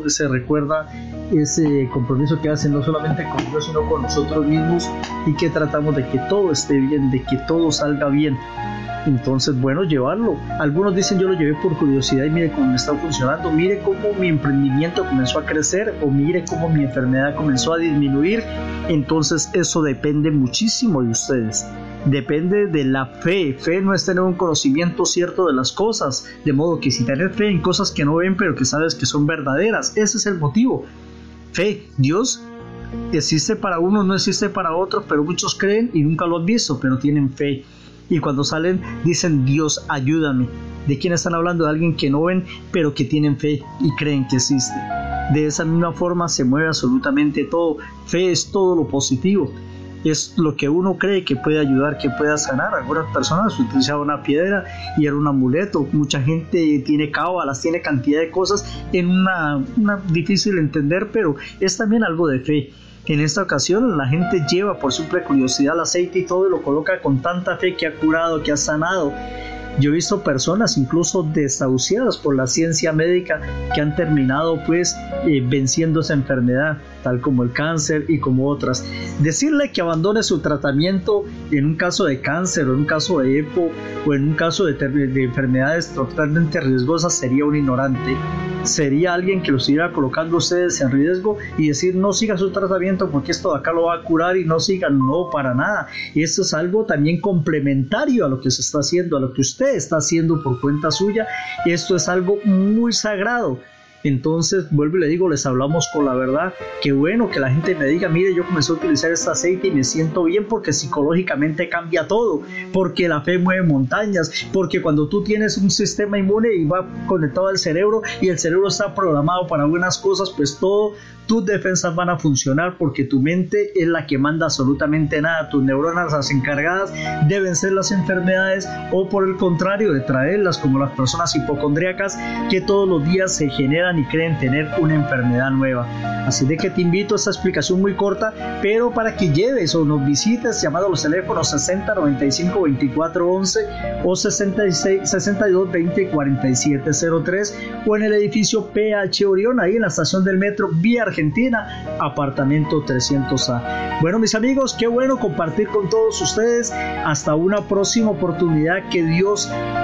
ese compromiso que hacen no solamente con Dios, sino con nosotros mismos, y que tratamos de que todo esté bien, de que todo salga bien. Entonces, bueno, llevarlo. Algunos dicen, yo lo llevé por curiosidad y mire cómo me está funcionando, mire cómo mi emprendimiento comenzó a crecer, o mire cómo mi enfermedad comenzó a disminuir. Entonces, eso depende muchísimo de ustedes. Depende de la fe. Fe no es tener un conocimiento cierto de las cosas, de modo que si tener fe en cosas que no ven pero que sabes que son verdaderas, ese es el motivo. Fe, Dios existe para unos, no existe para otros, pero muchos creen y nunca lo han visto, pero tienen fe. Y cuando salen dicen, Dios, ayúdame. ¿De quién están hablando? De alguien que no ven, pero que tienen fe y creen que existe. De esa misma forma se mueve absolutamente todo. Fe es todo lo positivo. Es lo que uno cree que puede ayudar, que pueda sanar. Algunas personas utilizaban una piedra y era un amuleto. Mucha gente tiene cábalas, tiene cantidad de cosas en una difícil de entender, pero es también algo de fe. En esta ocasión la gente lleva por simple curiosidad el aceite y todo, y lo coloca con tanta fe que ha curado, que ha sanado. Yo he visto personas incluso desahuciadas por la ciencia médica que han terminado venciendo esa enfermedad, tal como el cáncer y como otras. Decirle que abandone su tratamiento en un caso de cáncer o en un caso de EPO o en un caso de enfermedades totalmente riesgosas sería un ignorante. Sería alguien que los estuviera colocando ustedes en riesgo y decir, no siga su tratamiento porque esto de acá lo va a curar, y no sigan. No, para nada. Esto es algo también complementario a lo que se está haciendo, a lo que usted está haciendo por cuenta suya. Esto es algo muy sagrado. Entonces, vuelvo y le digo, les hablamos con la verdad. Qué bueno que la gente me diga, mire, yo comencé a utilizar este aceite y me siento bien, porque psicológicamente cambia todo, porque la fe mueve montañas, porque cuando tú tienes un sistema inmune y va conectado al cerebro y el cerebro está programado para buenas cosas, pues todo tus defensas van a funcionar, porque tu mente es la que manda absolutamente nada. Tus neuronas, las encargadas, deben ser las enfermedades, o por el contrario, de traerlas, como las personas hipocondríacas que todos los días se generan y creen tener una enfermedad nueva. Así de que te invito a esta explicación muy corta, pero para que lleves o nos visites, llamando a los teléfonos 60 95 24 11 o 66 62 20 47 03, o en el edificio PH Orión, ahí en la estación del metro Vía Argentina, apartamento 300A. Bueno, mis amigos, qué bueno compartir con todos ustedes. Hasta una próxima oportunidad. Que Dios